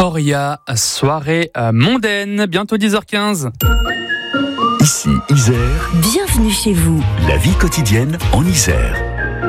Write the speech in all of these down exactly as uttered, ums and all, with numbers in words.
Oria, soirée mondaine, bientôt dix heures quinze. Ici Isère. Bienvenue chez vous. La vie quotidienne en Isère.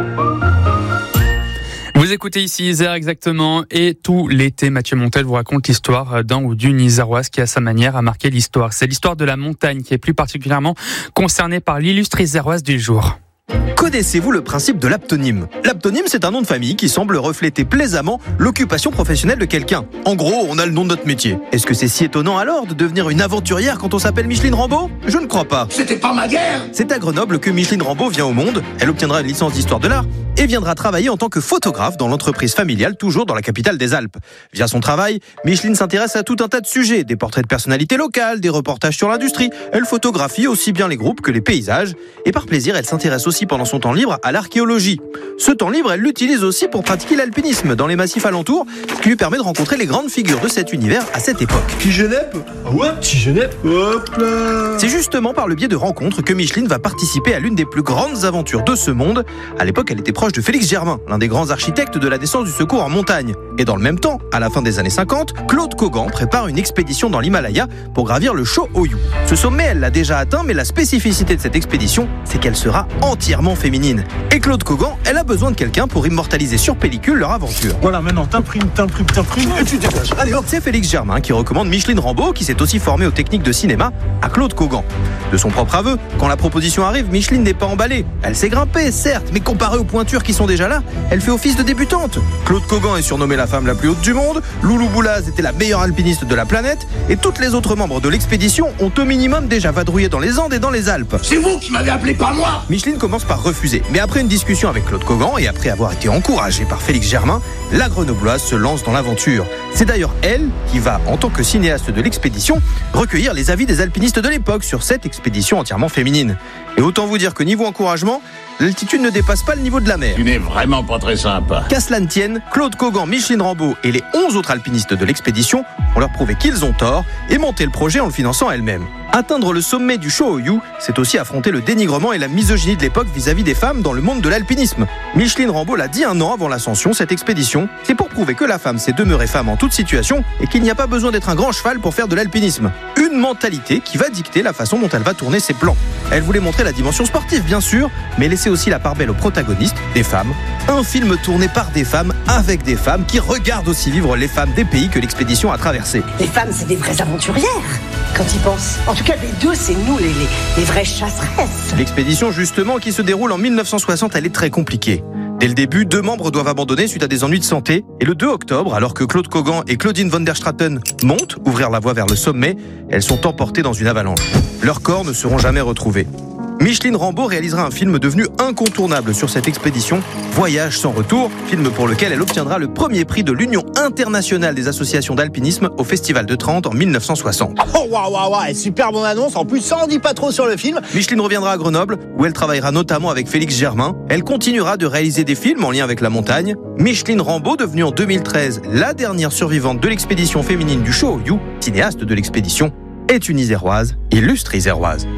Vous écoutez ici Isère exactement, et tout l'été, Mathieu Montel vous raconte l'histoire d'un ou d'une Iséroise qui à sa manière a marqué l'histoire. C'est l'histoire de la montagne qui est plus particulièrement concernée par l'illustre Iséroise du jour. Connaissez-vous le principe de l'aptonyme ? L'aptonyme, c'est un nom de famille qui semble refléter plaisamment l'occupation professionnelle de quelqu'un. En gros, on a le nom de notre métier. Est-ce que c'est si étonnant alors de devenir une aventurière quand on s'appelle Micheline Rambaud ? Je ne crois pas. C'était pas ma guerre ! C'est à Grenoble que Micheline Rambaud vient au monde. Elle obtiendra une licence d'histoire de l'art et viendra travailler en tant que photographe dans l'entreprise familiale, toujours dans la capitale des Alpes. Via son travail, Micheline s'intéresse à tout un tas de sujets, des portraits de personnalités locales, des reportages sur l'industrie. Elle photographie aussi bien les groupes que les paysages. Et par plaisir, elle s'intéresse aussi pendant son temps libre à l'archéologie. Ce temps libre, elle l'utilise aussi pour pratiquer l'alpinisme dans les massifs alentours, ce qui lui permet de rencontrer les grandes figures de cet univers à cette époque. Petit Genève ? Ah ouais, petit Genève ? Hop là ! C'est justement par le biais de rencontres que Micheline va participer à l'une des plus grandes aventures de ce monde. À l'époque, elle était proche de Félix Germain, l'un des grands architectes de la descente du secours en montagne. Et dans le même temps, à la fin des années cinquante, Claude Cogan prépare une expédition dans l'Himalaya pour gravir le Cho Oyu. Ce sommet, elle l'a déjà atteint, mais la spécificité de cette expédition, c'est qu'elle sera entièrement féminine. Et Claude Cogan, elle a besoin de quelqu'un pour immortaliser sur pellicule leur aventure. Voilà, maintenant t'imprimes, t'imprimes, t'imprimes et tu dégages. Allez hop. C'est Félix Germain qui recommande Micheline Rambaud, qui s'est aussi formée aux techniques de cinéma, à Claude Cogan. De son propre aveu, quand la proposition arrive, Micheline n'est pas emballée. Elle s'est grimpée, certes, mais comparée aux pointures qui sont déjà là, elle fait office de débutante. Claude Cogan est surnommée la femme la plus haute du monde, Loulou Boulaz était la meilleure alpiniste de la planète, et toutes les autres membres de l'expédition ont au minimum déjà vadrouillé dans les Andes et dans les Alpes. C'est vous qui m'avez appelé, pas moi ! Micheline commence par refuser, mais après une discussion avec Claude Cogan et après avoir été encouragée par Félix Germain, la Grenobloise se lance dans l'aventure. C'est d'ailleurs elle qui va, en tant que cinéaste de l'expédition, recueillir les avis des alpinistes de l'époque sur cette expédition entièrement féminine. Et autant vous dire que niveau encouragement, l'altitude ne dépasse pas le niveau de la mer. Tu n'es vraiment pas très sympa. Qu'à cela ne tienne, Claude Cogan, Micheline Rambaud et les onze autres alpinistes de l'expédition ont leur prouvé qu'ils ont tort et monté le projet en le finançant elles-mêmes. Atteindre le sommet du Cho Oyu, c'est aussi affronter le dénigrement et la misogynie de l'époque vis-à-vis des femmes dans le monde de l'alpinisme. Micheline Rambaud l'a dit un an avant l'ascension, cette expédition, c'est pour prouver que la femme sait demeurer femme en toute situation et qu'il n'y a pas besoin d'être un grand cheval pour faire de l'alpinisme. Une mentalité qui va dicter la façon dont elle va tourner ses plans. Elle voulait montrer la dimension sportive, bien sûr, mais laisser aussi la part belle aux protagonistes, des femmes. Un film tourné par des femmes, avec des femmes, qui regardent aussi vivre les femmes des pays que l'expédition a traversés. Les femmes, c'est des vraies aventurières, quand ils pensent. En tout cas, les deux, c'est nous, les, les, les vraies chasseresses. L'expédition, justement, qui se déroule en mille neuf cent soixante, elle est très compliquée. Dès le début, deux membres doivent abandonner suite à des ennuis de santé. Et le deux octobre, alors que Claude Cogan et Claudine von der Straten montent, ouvrir la voie vers le sommet, elles sont emportées dans une avalanche. Leurs corps ne seront jamais retrouvés. Micheline Rambaud réalisera un film devenu incontournable sur cette expédition, Voyage sans retour, film pour lequel elle obtiendra le premier prix de l'Union internationale des associations d'alpinisme au Festival de Trente en mille neuf cent soixante. Oh waouh waouh waouh, super bonne annonce, en plus ça en dit pas trop sur le film. Micheline reviendra à Grenoble, où elle travaillera notamment avec Félix Germain. Elle continuera de réaliser des films en lien avec la montagne. Micheline Rambaud, devenue en deux mille treize la dernière survivante de l'expédition féminine du Cho Oyu, cinéaste de l'expédition, est une Iséroise, illustre Iséroise.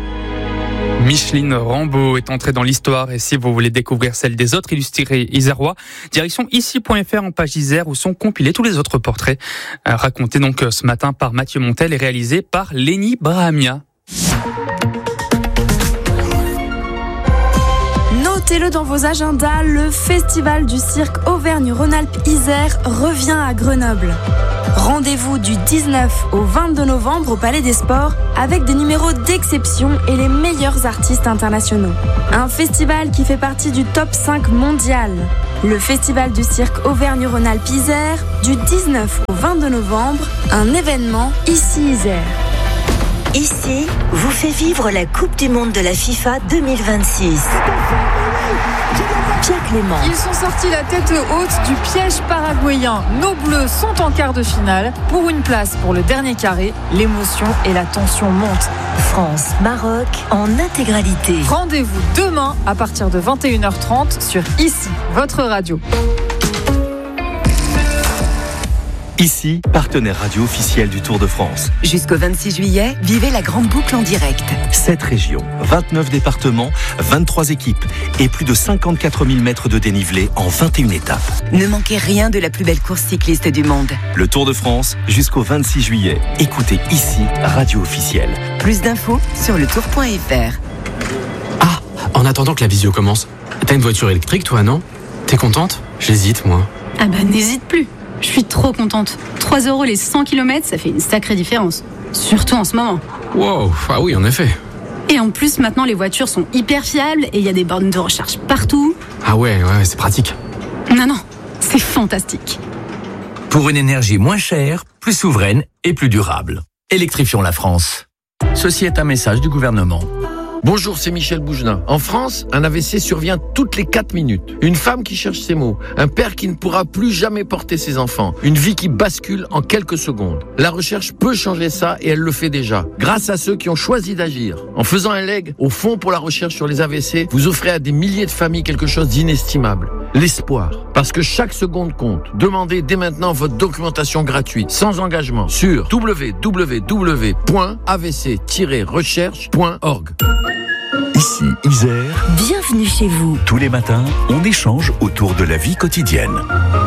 Micheline Rambaud est entrée dans l'histoire, et si vous voulez découvrir celle des autres illustrés isérois, direction ici point f r en page Isère où sont compilés tous les autres portraits euh, racontés donc ce matin par Mathieu Montel et réalisés par Lénie Brahamia. Notez-le dans vos agendas, le festival du cirque Auvergne-Rhône-Alpes-Isère revient à Grenoble. Rendez-vous du dix-neuf au vingt-deux novembre au Palais des Sports avec des numéros d'exception et les meilleurs artistes internationaux. Un festival qui fait partie du top cinq mondial. Le festival du cirque Auvergne-Rhône-Alpes-Isère du dix-neuf au vingt-deux novembre, un événement ici Isère. Ici, vous fait vivre la Coupe du Monde de la FIFA deux mille vingt-six. Pierre Clément. Ils sont sortis la tête haute du piège paraguayen. Nos Bleus sont en quart de finale pour une place pour le dernier carré. L'émotion et la tension montent. France-Maroc en intégralité. Rendez-vous demain à partir de vingt et une heures trente sur Ici, votre radio. Ici, partenaire radio officiel du Tour de France. Jusqu'au vingt-six juillet, vivez la grande boucle en direct. sept régions, vingt-neuf départements, vingt-trois équipes et plus de cinquante-quatre mille mètres de dénivelé en vingt et une étapes. Ne manquez rien de la plus belle course cycliste du monde. Le Tour de France, jusqu'au vingt-six juillet. Écoutez ici, radio officielle. Plus d'infos sur le tour point f r. Ah, en attendant que la visio commence, t'as une voiture électrique toi, non? T'es contente? J'hésite, moi. Ah bah n'hésite plus. Je suis trop contente. trois euros les cent kilomètres, ça fait une sacrée différence. Surtout en ce moment. Wow, ah oui, en effet. Et en plus, maintenant, les voitures sont hyper fiables et il y a des bornes de recharge partout. Ah ouais, ouais, c'est pratique. Non, non, c'est fantastique. Pour une énergie moins chère, plus souveraine et plus durable. Électrifions la France. Ceci est un message du gouvernement. Bonjour, c'est Michel Bougelin. En France, un A V C survient toutes les quatre minutes. Une femme qui cherche ses mots. Un père qui ne pourra plus jamais porter ses enfants. Une vie qui bascule en quelques secondes. La recherche peut changer ça et elle le fait déjà. Grâce à ceux qui ont choisi d'agir. En faisant un leg au Fonds pour la recherche sur les A V C, vous offrez à des milliers de familles quelque chose d'inestimable. L'espoir. Parce que chaque seconde compte. Demandez dès maintenant votre documentation gratuite, sans engagement, sur w w w point a v c tiret recherche point org. Ici, Isère. Bienvenue chez vous. Tous les matins, on échange autour de la vie quotidienne.